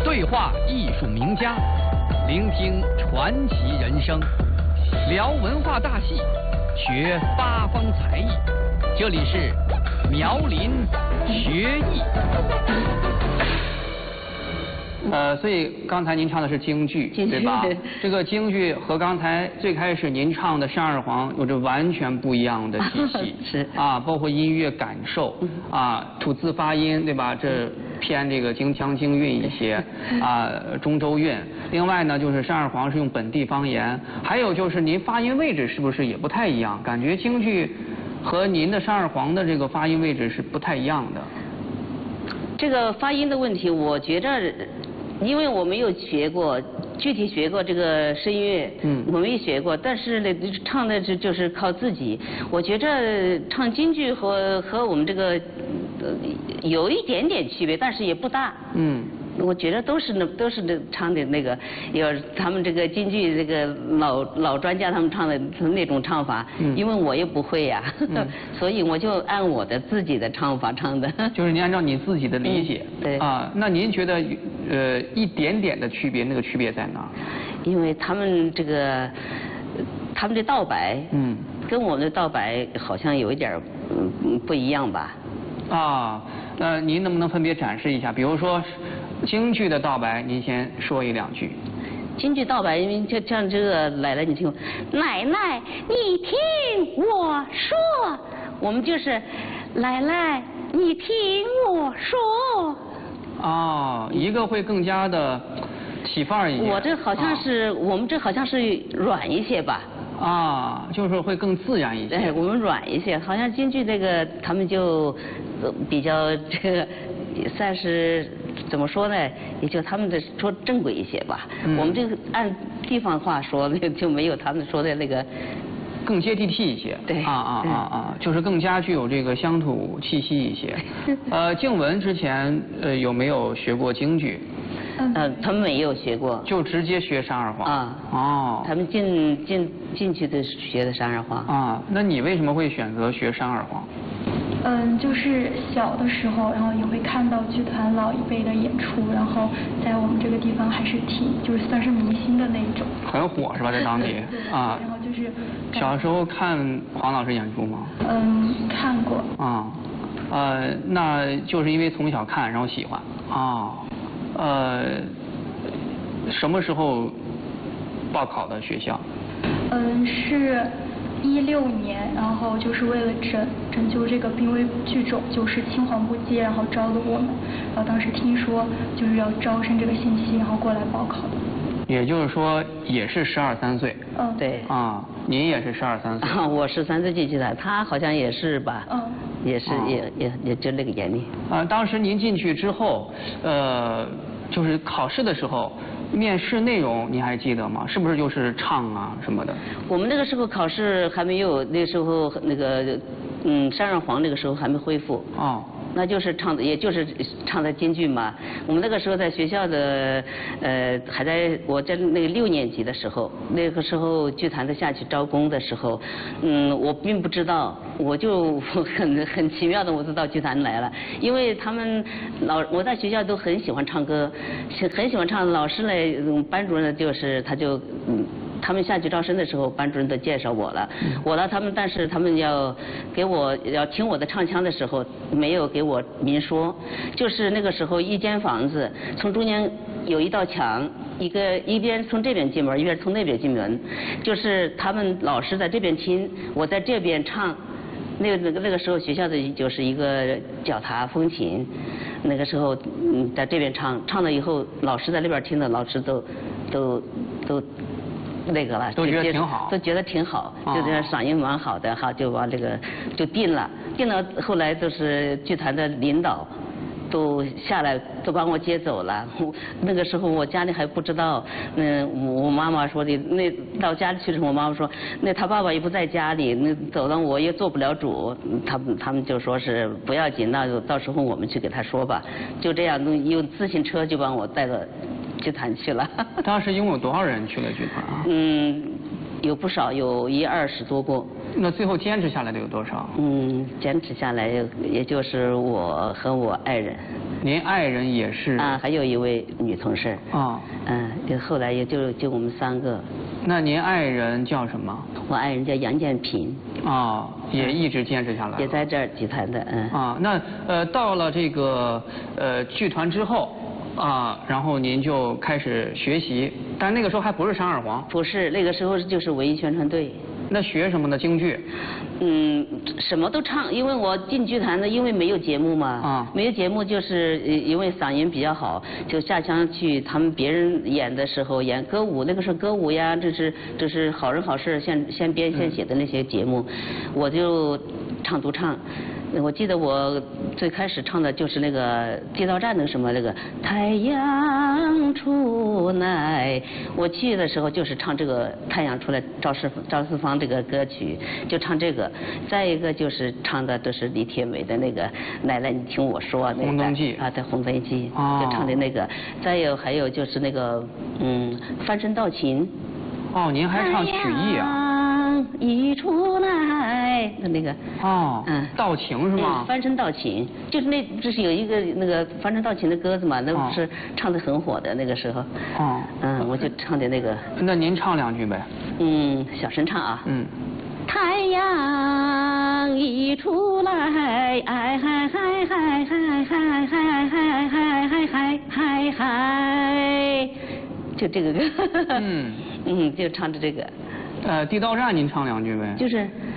对话艺术名家，聆听传奇人生，聊文化大戏，学八方才艺。这里是苗林学艺。所以刚才您唱的是京剧，对吧？这个京剧和刚才最开始您唱的《山二黄》有着完全不一样的体系， 是啊，包括音乐感受啊，吐字发音，对吧？这偏这个京腔京韵一些啊，中州韵。另外呢，就是《山二黄》是用本地方言，还有就是您发音位置是不是也不太一样？感觉京剧和您的《山二黄》的这个发音位置是不太一样的。 这个发音的问题，我觉着，因为我没有学过，具体学过这个声乐，我没学过，但是呢，唱的就是靠自己。我觉着唱京剧和我们这个有一点点区别，但是也不大。我觉得都是唱的那个，有他们这个京剧这个老专家他们唱的那种唱法，因为我也不会呀，所以我就按我的自己的唱法唱的。 就是您按照你自己的理解， 对啊，那您觉得一点点的区别，那个区别在哪？ 因为他们这个他们的道白，跟我们的道白好像有一点不一样吧？ 啊，那您能不能分别展示一下？比如说京剧的道白，您先说一两句。 京剧道白，因为就像这个奶奶，你听，奶奶你听我说，我们就是奶奶你听我说。 哦，一个会更加的起范儿一点。 我这好像是，我们这好像是软一些吧。 啊，就是会更自然一些。 对，我们软一些，好像京剧这个他们就比较这个算是怎么说呢？也就他们的说正规一些吧。我们这个按地方话说，就没有他们说的那个更接地气一些。 对就是更加具有这个乡土气息一些。静雯之前有没有学过京剧？ 他们没有学过， 就直接学山二黄啊。 哦， 他们进去的学的山二黄啊。那你为什么会选择学山二黄？ 就是小的时候，然后也会看到剧团老一辈的演出，然后在我们这个地方还是就是算是明星的那一种。 很火是吧，在当地？啊。 然后就是小时候看黄老师演出吗？ 看过。 啊，那就是因为从小看，然后喜欢啊。什么时候报考的学校？ 是16年，然后就是为了拯救这个濒危剧种，就是青黄不接，然后招的我们。然后当时听说就是要招生这个信息，然后过来报考的。也就是说，也是12、13岁。 对。 啊，您也是12、13岁。 我13岁进去的，他好像也是吧？也是也就那个年龄。 当时您进去之后，就是考试的时候，面试内容您还记得吗？是不是就是唱啊什么的？ 我们那个时候考试还没有，那时候那个山二黄那个时候还没恢复。那就是唱的，也就是唱的京剧嘛。我们那个时候在学校的，还在我在那个6年级的时候，那个时候剧团的下去招工的时候，我并不知道，我就很奇妙的我就到剧团来了，因为他们我在学校都很喜欢唱歌，很喜欢唱，老师呢，班主任呢就是他就他们下去招生的时候，班主任都介绍我了，但是他们要听我的唱腔的时候，没有给我明说，就是那个时候一间房子，从中间有一道墙，一边从这边进门，一边从那边进门，就是他们老师在这边听，我在这边唱。那个时候学校的就是一个脚踏风琴，那个时候在这边唱了以后，老师在那边听的，老师都那个了， 都觉得挺好， 都觉得挺好，就这嗓音蛮好的哈，就把这个就定了，后来就是剧团的领导都下来都把我接走了。那个时候我家里还不知道，我妈妈说的，那到家里去的时候，我妈妈说，那他爸爸也不在家里，那走了我也做不了主，他们就说是不要紧，那就到时候我们去给他说吧，就这样用自行车就把我带到剧团去了。 当时一共有多少人去了剧团啊？ 有不少，有20多个。 那最后坚持下来的有多少？ 坚持下来也就是我和我爱人。 您爱人也是？ 啊，还有一位女同事。 啊。 后来也就我们3个。 那您爱人叫什么？ 我爱人叫杨建平。 也一直坚持下来。 也在这儿集团的， 那到了这个剧团之后。然后您就开始学习，但那个时候还不是山二黄。 不是，那个时候就是文艺宣传队。 那学什么呢？京剧？ 什么都唱，因为我进剧团的，因为没有节目嘛。没有节目，就是因为嗓音比较好，就下乡去他们别人演的时候演歌舞，那个时候歌舞呀，这是好人好事现编现写的那些节目，我就唱独唱。我记得我最开始唱的就是那个街道站那个什么那个太阳出来，我去的时候就是唱这个太阳出来赵四方这个歌曲，就唱这个。再一个就是唱的都是李铁梅的那个奶奶你听我说那个红灯记对红灯记就唱的那个。再还有就是那个翻身道情。 您还唱曲艺啊？ 一出来那个道情是吗？ 翻身道情，就是这是有一个那个翻身道情的歌子嘛，那不是唱的很火的那个时候。我就唱的那个。 那您唱2句呗。 小声唱啊。太阳一出来，哎嗨嗨嗨嗨嗨嗨嗨嗨嗨嗨嗨，就这个歌。就唱着这个。 地道战您唱2句呗。 就是